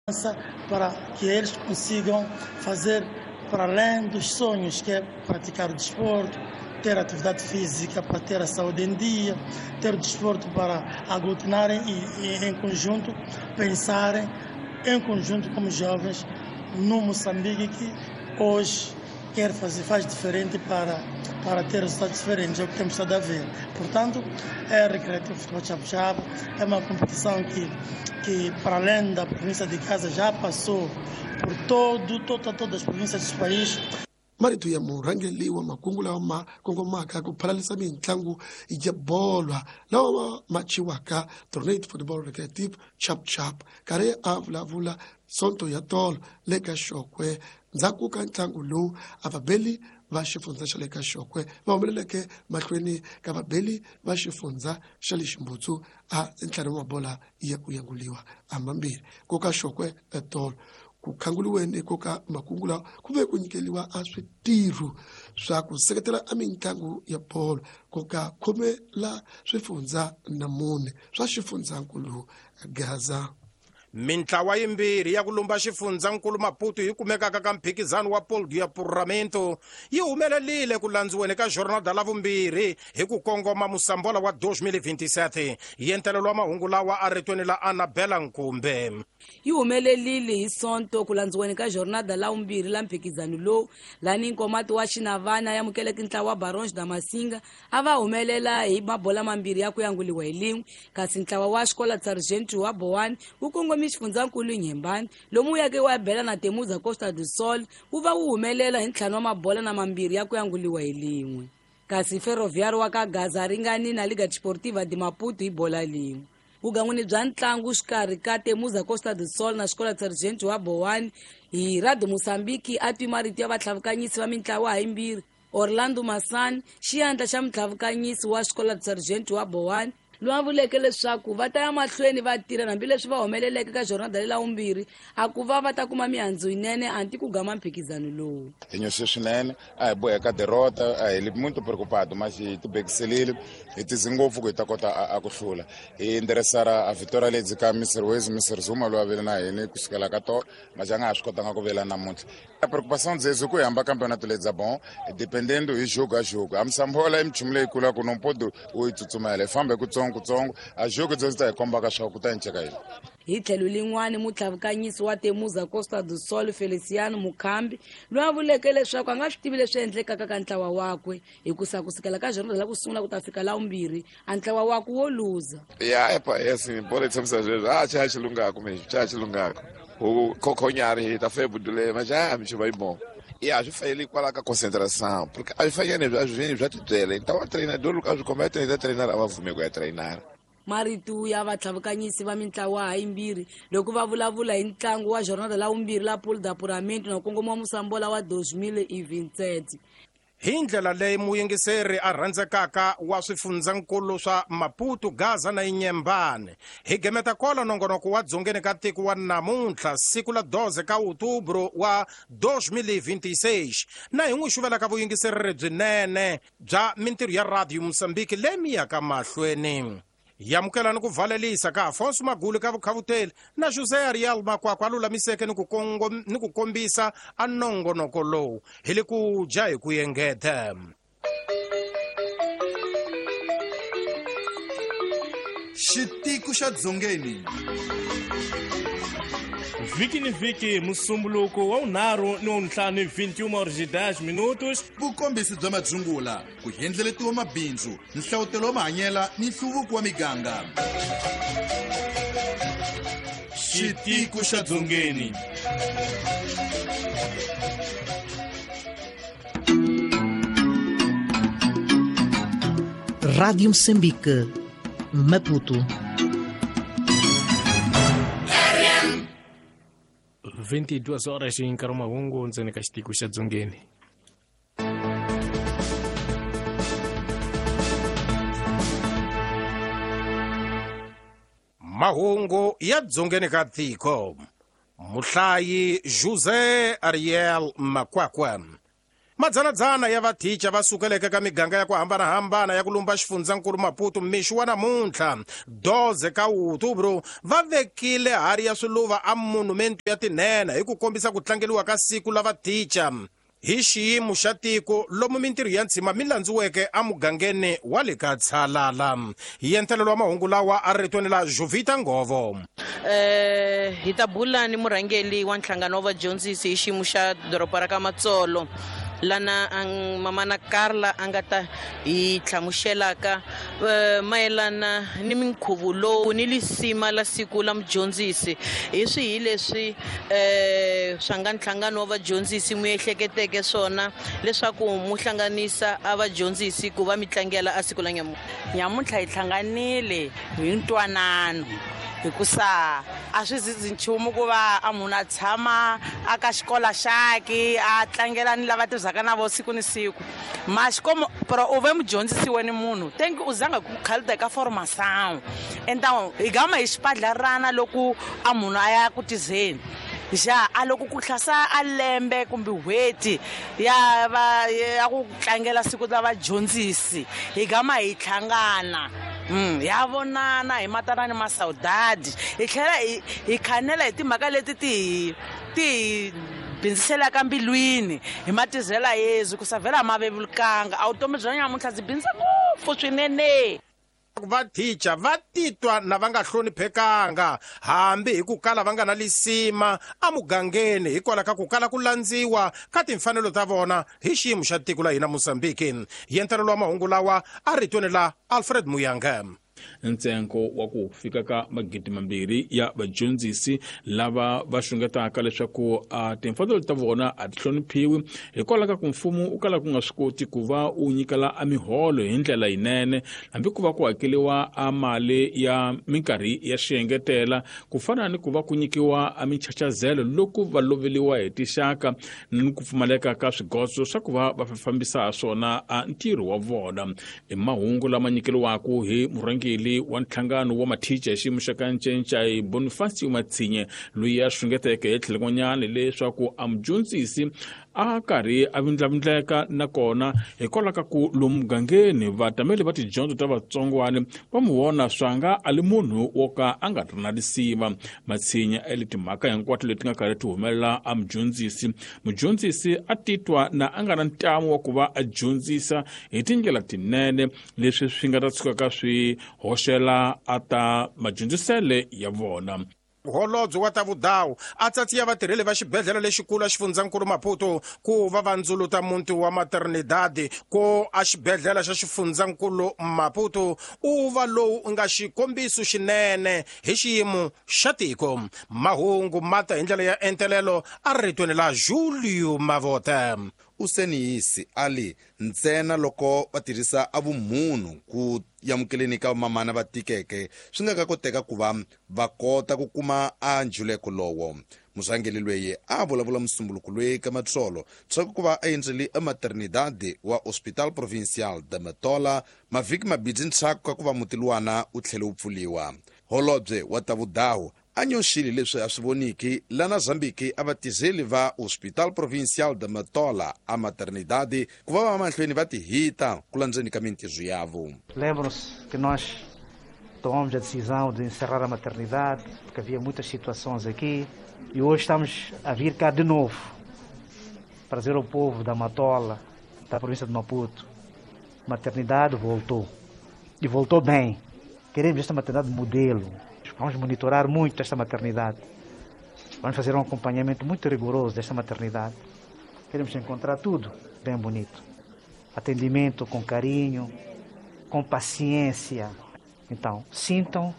para que eles consigam fazer para além dos sonhos, que é praticar o desporto, ter atividade física para ter a saúde em dia, ter o desporto para aglutinarem e em conjunto pensarem em conjunto como jovens no Moçambique que hoje faz diferente para ter resultados diferentes, é o que temos estado a ver. Portanto, é Recreativo Futebol Chabo-Chabo, é uma competição que para além da província de Gaza já passou por todas as províncias do país. Maritu ya murangeliwa makungula wa kongomaka kuphalalisa mitlangu ya bola lawa machiwaka torneo football recreative chap kare avula sonto ya tolo leka shokwe nzaku ka ntlangu lowu ababeli va xifundza xa le ka xokwe va humeleleke mahlweni ka vabeli va xifundza xa le ximbutsu a ntlangu wa bola ya ku yanguliwa ambambirhi koka xokwe etolo ku khanguliweni koka makungula ku ve ku nyikeliwa a switirho swa ku seketela a mitlangu ya bolo koka khomela swifundza na mune swa xifundzankulu Gaza. Mintlawa yimbirhi ya ku lumba xifundzankulu Maputo yi kumekaka ka mphikizano wa Poldo ya Puramento yi humelelile ku landziweni ka Jornal da Lavumbirhi hi ku kongoma Musambola wa 2027. Yentelelo wa mahungu lawa a ritweni la Annabella Nkumbe. Yi humelelile hi sonto ku landziweni ka Jornal da Lavumbirhi la mphikizano lowu lani nkomati wa Xinavana ya mukeleki ntlawa wa Barões da Masinga a va humelela hi mabola mambirhi ya ku yanguliwa hi lin'we kasi ntlawa wa Xikola Sargento wa Bohani wu kongome xifundzankulu Nyembani lomu yake wa bela na Temuza Costa do Sol wu va wu humelela hi ntlhanu wa mabola na mambirhi ya ku yanguliwa hi lin'we kasi Ferroviário wa ka Gaza ringani na Liga Desportiva de Maputo hi bola lin'we. Vugan'wini bya ntlangu xikarhi ka Temuza Costa do Sol na Xikola Sargento wa Bohani hi Radio Moçambique a twi marito ya vatlhavukanyisi va mintlawa hayimbirhi Orlando Masani xiyandla xa mutlavukanyisi wa Xikola Sargento wa Bohani loyi vuleke leswaku va ta ya mahlweni va tirha hambileswi va humeleleke ka Jornal da Lavumbirhi a ku va ta kuma mihandzu yinene anti ku gama mphikizano lowu. Hi nyose swinene a hi boheka derrota a hi muito preocupado mas hi tibekiselile hi tizi ngopfu ku hi ta kota a ku hlula hi enderesara a vitória lebyi ka Mr. Zuma loyi a vele na hini kusukela ka tolo mas a nga ha swi kotanga ku vela namuntlha. A preocupação dzedzi ku hi hamba campeonato lebyi a bom dependendo hi jogo a jogo a Musambola i minchumu leyikulu ku no pode u yi tsutsumela hi fambe kutsongo a jogo dzedzi ta hi kombaka swa ku ta hi nceka yini. Hi tlhelo lin'wana mutlavukanyisi wa Temuza Costa do Sol Feliciano Mukhambi loyi a vuleke leswaku a nga swi tivi leswi endlekaka ka ntlawa wakwe hi kusukela ka Jornal la ku sungula ku ta fika Lavumbirhi a ntlawa wakwe wo luza. Ya epa yesi bola tsamisa zweswo cha xilungako mesmo cha xilungako o khokhonyari ta fe budule mas já me vai bom. E a gente faz ele com a concentração, porque a gente faz já tudo então o treinador o caso comete ainda treinar a vumego a treinar. Maritu ya vatlhavukanyisi va mintlawa hayimbirhi loko va vulavula hi ntlangu wa Jornal da Lavumbirhi la Poldo ya Puramento na kongoma Musambola wa 2027. Hi ndlela leyi muyingiseri a rhandzekaka wa swifundzankulu swa Maputo, Gaza na Nyembane hi gemeta kola nongonoko wa dzongeni ka tiko wa namuntlha siku la 12 ka Outubro wa 2026 na hi n'wi xuvela ka vuyingiseri byinene bya mintirho ya Radio Moçambique leyi yaka mahlweni. Yamukelani ku valelisa ka Afonso Magulu ka vukhavuteli na José Ariel Makwakwa lulamiseke ni ku kombisa a nongonoko lowu hi le ku dya hi ku yengeta. Xitiku xa dzongeni vhiki ni vhiki musumbuluko wa unharhu ni wuntlhanu 21:10 vukombisi bya madzungula ku hendleletiwa mabindzu nhlawutelo wa mahanyela ni nhluvuko wa miganga. Xitiku xa dzongeni. Rádio Moçambique, Maputo. 22 horas em Carumagungo, ndzeni ka xitiku xa dzongeni. Mahungu ya dzongeni ka tiko. Muhlayi José Ariel Makwakwa. Madzanadzana ya vathicha va sukeleke ka miganga ya ku hambanahambana ya ku lumba xifundzankulu Maputo mixi wa namuntlha 12 ka Outubro va vekile hari ya swiluva a monumento ya tinene hi ku kombisa ku tlangeliwa ka siku la vathicha hi xiyimo xa tiko lomu mintirho ya ntsima mi landziweke a mugangeni wa le ka Tshalala. Hi entlelo wa mahungu lawa a ritweni la Jovita Ngovo. Hi ta bula ni murhangeli wa nhlangano wa vadyondzisi hi xiyimo xa doroba ra ka Matsolo lana mamana Carla a nga ta hi hlamuxelaka mayelana ni minkhuvo lowu ni lisima la siku la mudyondzisi hi swihi leswi swa nga nhlangano wa vadyondzisi mu ehleketeke swona leswaku mu hlanganisa a vadyondzisi ku va mitlangela a siku la nyamuntlha hi hlanganile hi ntwanano hikusa a swi zizi nchumu ku va a munhu a tshama aka xikola xaki a tlangela ni lava tirhisaka na vo siku ni siku maxikomo pero u ve mudyondzisi weni munhu tenki u zanga ku khalita eka formação então hi gama hi xipadlarana loko a munhu a ya ku tizeni ja a loko ku hlasa a lembe kumbe hweti ya ku tlangela siku la vadyondzisi hi gama hi tlhangana ya vonana hi matanani ma saudade hi tlhela hi khanela hi timhaka leti ti bindziselaka mbilwini hi matizela Yesu ku savela mavevulukanga a vutomi bya nyamuntlha byi bindza ngopfu swinene. Vathicha va titwa na va nga hloniphekanga hambi hi ku kala va nga na lisima a mugangeni hikwalaho ka ku kala ku landziwa ka timfanelo ta vona hi xiyimo xa tiko la hina Mozambique. Hi entlelo wa mahungu lawa a ritweni la Alfred Muyanga. Ntsengo wa ku fika ka 2,000 ya vadyondzisi lava va xungetaka leswaku timfanelo ta vona a ti hloniphiwi hikwalaho ka ku mfumo u kala ku nga swi koti ku va u nyikela a miholo hi ndlela yinene hambi ku va ku hakeliwa a mali ya minkarhi ya xiyengetela ku fana ni ku va ku nyikiwa a michachazelo loko va loveliwa hi tixaka ni ku pfumaleka ka swigodzo swa ku va fambisa swona a ntirho wa vona. I mahungu lama nyikeliwaku hi murhangeli wa nhlangano wa mathicha hi xiyimo xa ka Ncenca hi Bonifacio Matsinye loyi a xungeteke hi tlhelengonyana leswaku a mudyondzisi a karhi a vindlavindleka nakona hikwalaho ka ku lomu mugangeni vatameli va tidyondzo ta vatsongwana va mu vona swanga a li munhu wo ka a nga ri na lisima. Matsinye a li timhaka hinkwato leti nga karhi ti humelela a mudyondzisi a titwa na a nga na ntamu wa ku va a dyondzisa hi tindlela tinene leswi swi nga ta tshukaka swi hoxela a ta madyondzisele ya vona. Holobye wa ta vudawu a tsatsiya vatirheli va xibedhlele lexikulu a xifundzankulu Maputo ku va va ndzuluta muti wa maternidade ko a xibedhlele xa xifundzankulu Maputo u va lowu nga xikombiso xinene hi xiyimo xa tiko. Mahungu mata hi ndlela ya entelelo a ritweni la Julio Mavota. Useniyisi ali ntsena loko va tirhisa avumunhu ku yamukeleni ka mamana va tikeke swi nga koteka ku va kota ku kuma a njuleko lowo. Musangeli lweyi a vulavula musumbuluku lweyi ka Matsolo swa ku va a endleli a maternidade wa Hospital Provincial de Matola mavhiki mabidzi ntshaku ka ku va mutilwana u tlhele u pfuliwa. Holobye wa ta vudawu a nyoxile leswi a swi voniki lana Zambiki a vatizeli va Hospital Provincial de Matola a maternidade ku va mahlweni va tihita ku landzeni ka mintirho yavo. Lembram-se que nós tomamos a decisão de encerrar a maternidade porque havia muitas situações aqui e hoje estamos a vir cá de novo para dizer ao povo da Matola, da província de Maputo, maternidade voltou e voltou bem. Queremos esta maternidade modelo. Vamos monitorar muito esta maternidade. Vamos fazer um acompanhamento muito rigoroso desta maternidade. Queremos encontrar tudo bem bonito. Atendimento com carinho, com paciência. Então, sintam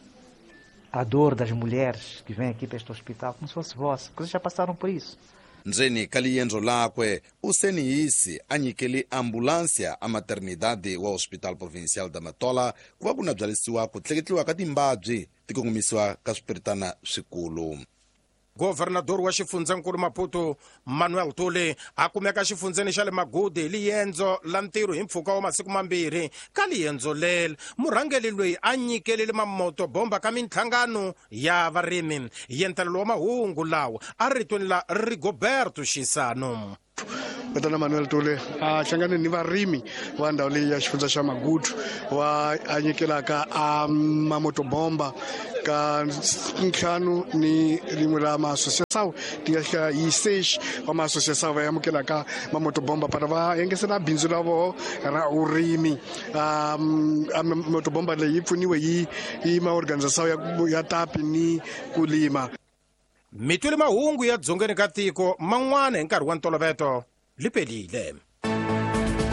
a dor das mulheres que vêm aqui para este hospital como se fosse vossa, porque vocês já passaram por isso. Ndzeni ka liendzo lakwe Useniyisi a nyikeli ambulância a maternidade wa Hospital Provincial da Matola ku va ku nabyalisiwa ku tleketliwa ka timbabyi ti kongomisiwa ka swipiritana swikulu. Governador wa xifundzankulu Maputo Manuel Tule a kumeka xifundzeni xa le Magudi hi liyendzo la ntirho hi mpfhuka wa masiku mambirhi. Ka liyendzo lele murhangeli loyi a nyikelele mamoto bomba ka mintlhangano ya varimi. Hi entlelo wa mahungu lawa a ritweni la Rigoberto Xisano. Tatana Manuel Tule a hlangane ni varimi va ndhawu leyi ya xifundza xa Magudu wa a nyikelaka a mamotobomba ka ntlhanu ni rin'we ra maasociação ti nga xika yi sex wa maasociação va amukelaka mamotobomba para va engesela bindzu ra voho ra urimi. Motobomba leyi yi pfuniwe yi maorganização ya tapi ni kulima. mitwile mahungu ya dzongeni ka tiko man'wana hi nkarhi wa ntolovelo lipelile.